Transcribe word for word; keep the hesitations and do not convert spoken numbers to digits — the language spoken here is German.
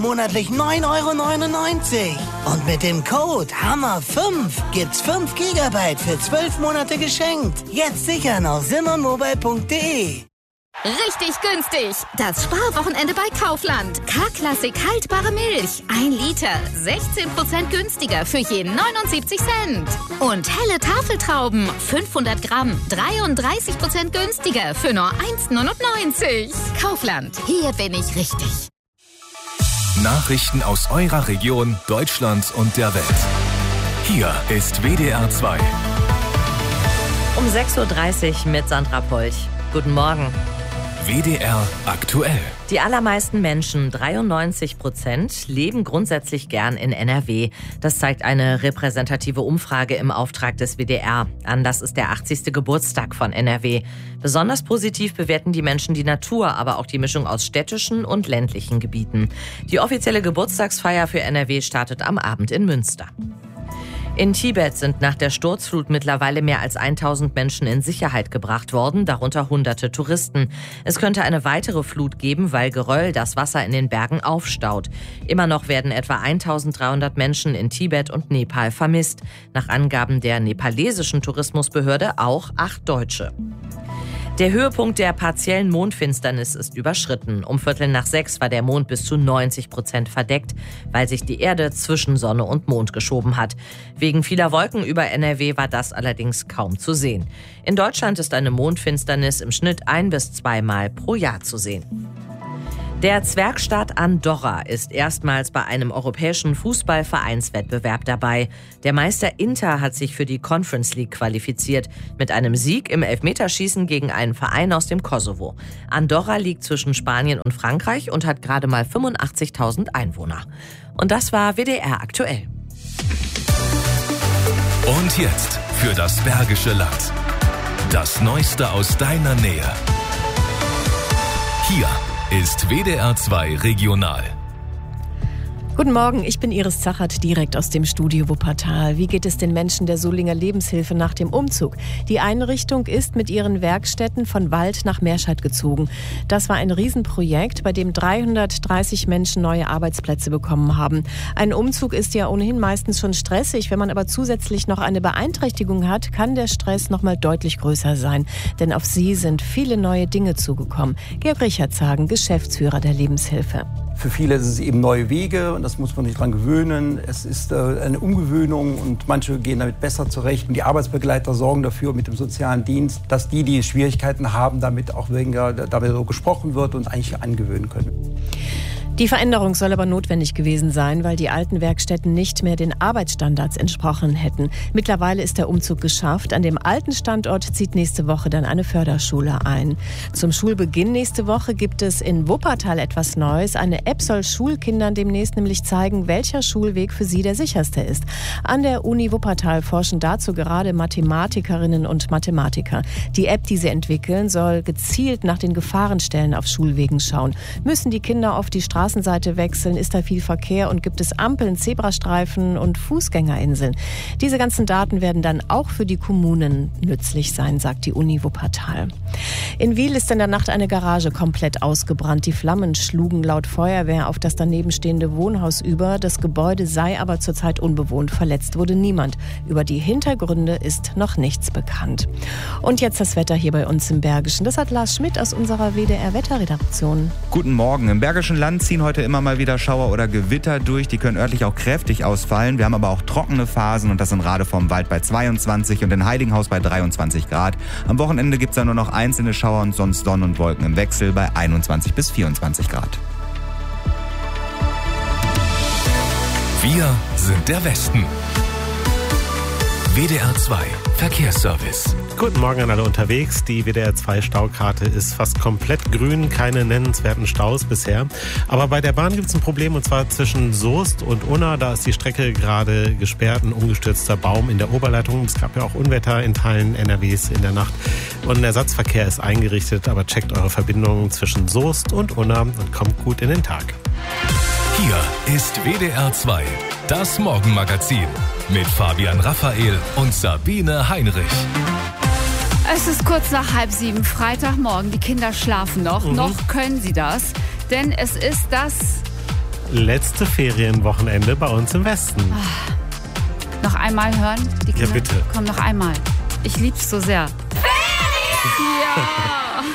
Monatlich neun Euro neunundneunzig. Und mit dem Code Hammer fünf gibt's fünf Gigabyte für zwölf Monate geschenkt. Jetzt sichern auf simmermobile punkt de. Richtig günstig! Das Sparwochenende bei Kaufland. K-Klassik haltbare Milch. ein Liter. sechzehn Prozent günstiger für je neunundsiebzig Cent. Und helle Tafeltrauben. fünfhundert Gramm. dreiunddreißig Prozent günstiger für nur eins neunundneunzig. Kaufland. Hier bin ich richtig. Nachrichten aus eurer Region, Deutschland und der Welt. Hier ist W D R zwei. Um sechs Uhr dreißig mit Sandra Polch. Guten Morgen. W D R aktuell. Die allermeisten Menschen, dreiundneunzig Prozent, leben grundsätzlich gern in N R W. Das zeigt eine repräsentative Umfrage im Auftrag des W D R. Anlass ist der achtzigste Geburtstag von N R W. Besonders positiv bewerten die Menschen die Natur, aber auch die Mischung aus städtischen und ländlichen Gebieten. Die offizielle Geburtstagsfeier für N R W startet am Abend in Münster. In Tibet sind nach der Sturzflut mittlerweile mehr als tausend Menschen in Sicherheit gebracht worden, darunter hunderte Touristen. Es könnte eine weitere Flut geben, weil Geröll das Wasser in den Bergen aufstaut. Immer noch werden etwa eintausenddreihundert Menschen in Tibet und Nepal vermisst. Nach Angaben der nepalesischen Tourismusbehörde auch acht Deutsche. Der Höhepunkt der partiellen Mondfinsternis ist überschritten. Um Viertel nach sechs war der Mond bis zu neunzig Prozent verdeckt, weil sich die Erde zwischen Sonne und Mond geschoben hat. Wegen vieler Wolken über N R W war das allerdings kaum zu sehen. In Deutschland ist eine Mondfinsternis im Schnitt ein- bis zweimal pro Jahr zu sehen. Der Zwergstaat Andorra ist erstmals bei einem europäischen Fußballvereinswettbewerb dabei. Der Meister Inter hat sich für die Conference League qualifiziert, mit einem Sieg im Elfmeterschießen gegen einen Verein aus dem Kosovo. Andorra liegt zwischen Spanien und Frankreich und hat gerade mal fünfundachtzigtausend Einwohner. Und das war W D R aktuell. Und jetzt für das Bergische Land. Das Neueste aus deiner Nähe. Hier ist W D R zwei Regional. Guten Morgen, ich bin Iris Zachert, direkt aus dem Studio Wuppertal. Wie geht es den Menschen der Solinger Lebenshilfe nach dem Umzug? Die Einrichtung ist mit ihren Werkstätten von Wald nach Meerscheid gezogen. Das war ein Riesenprojekt, bei dem dreihundertdreißig Menschen neue Arbeitsplätze bekommen haben. Ein Umzug ist ja ohnehin meistens schon stressig. Wenn man aber zusätzlich noch eine Beeinträchtigung hat, kann der Stress noch mal deutlich größer sein. Denn auf sie sind viele neue Dinge zugekommen. Georg Richardshagen, Geschäftsführer der Lebenshilfe. Für viele ist es eben neue Wege und das muss man sich dran gewöhnen. Es ist äh, eine Umgewöhnung und manche gehen damit besser zurecht. Und die Arbeitsbegleiter sorgen dafür mit dem sozialen Dienst, dass die, die Schwierigkeiten haben, damit auch weniger damit so gesprochen wird und eigentlich angewöhnen können. Die Veränderung soll aber notwendig gewesen sein, weil die alten Werkstätten nicht mehr den Arbeitsstandards entsprochen hätten. Mittlerweile ist der Umzug geschafft. An dem alten Standort zieht nächste Woche dann eine Förderschule ein. Zum Schulbeginn nächste Woche gibt es in Wuppertal etwas Neues. Eine App soll Schulkindern demnächst nämlich zeigen, welcher Schulweg für sie der sicherste ist. An der Uni Wuppertal forschen dazu gerade Mathematikerinnen und Mathematiker. Die App, die sie entwickeln, soll gezielt nach den Gefahrenstellen auf Schulwegen schauen. Müssen die Kinder auf die Straße Straßenseite wechseln, ist da viel Verkehr und gibt es Ampeln, Zebrastreifen und Fußgängerinseln. Diese ganzen Daten werden dann auch für die Kommunen nützlich sein, sagt die Uni Wuppertal. In Wil ist in der Nacht eine Garage komplett ausgebrannt. Die Flammen schlugen laut Feuerwehr auf das daneben stehende Wohnhaus über. Das Gebäude sei aber zurzeit unbewohnt. Verletzt wurde niemand. Über die Hintergründe ist noch nichts bekannt. Und jetzt das Wetter hier bei uns im Bergischen. Das hat Lars Schmidt aus unserer W D R-Wetterredaktion. Guten Morgen. Im Bergischen Land ziehen heute immer mal wieder Schauer oder Gewitter durch. Die können örtlich auch kräftig ausfallen. Wir haben aber auch trockene Phasen und das in Rade vom Wald bei zweiundzwanzig und in Heidinghaus bei dreiundzwanzig Grad. Am Wochenende gibt es dann nur noch einzelne Schauer und sonst Sonne und Wolken im Wechsel bei einundzwanzig bis vierundzwanzig Grad. Wir sind der Westen. W D R zwei Verkehrsservice. Guten Morgen an alle unterwegs. Die W D R zwei Staukarte ist fast komplett grün, keine nennenswerten Staus bisher. Aber bei der Bahn gibt es ein Problem, und zwar zwischen Soest und Unna. Da ist die Strecke gerade gesperrt, ein umgestürzter Baum in der Oberleitung. Es gab ja auch Unwetter in Teilen N R Ws in der Nacht. Und ein Ersatzverkehr ist eingerichtet, aber checkt eure Verbindungen zwischen Soest und Unna und kommt gut in den Tag. Hier ist W D R zwei, das Morgenmagazin mit Fabian Raphael und Sabine Heinrich. Es ist kurz nach halb sieben, Freitagmorgen. Die Kinder schlafen noch. Mhm. Noch können sie das, denn es ist das letzte Ferienwochenende bei uns im Westen. Ach, noch einmal hören? Die Kinder, ja, bitte. Komm, noch einmal. Ich lieb's so sehr. Ferien! Ja!